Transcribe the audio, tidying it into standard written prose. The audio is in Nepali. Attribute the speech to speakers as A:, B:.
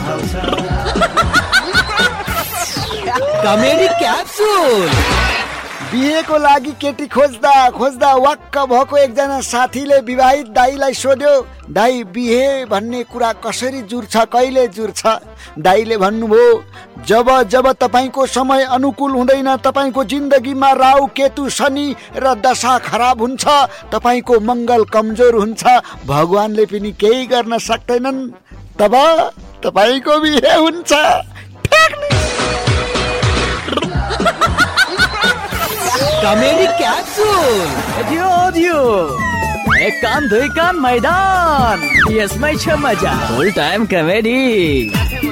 A: Comedy capsule.
B: बिहेको लागि केटी खोज्दा खोज्दा वाक्क भएको एकजना साथीले विवाहित दाइलाई सोध्यो, दाइ बिहे भन्ने कुरा कसरी जुर्छ, कहिले जुर्छ? दाइले भन्नुभयो, जब जब तपाईँको समय अनुकूल हुँदैन, तपाईँको जिन्दगीमा राहु केतु शनि र दशा खराब हुन्छ, तपाईँको मङ्गल कमजोर हुन्छ, भगवानले पनि केही गर्न सक्दैनन्, तब तपाईँको बिहे हुन्छ।
A: Comedy capsule.
C: दियो एक कान दुई कान मैदान, यसमै छ मजा। फुल टाइम कमेडी।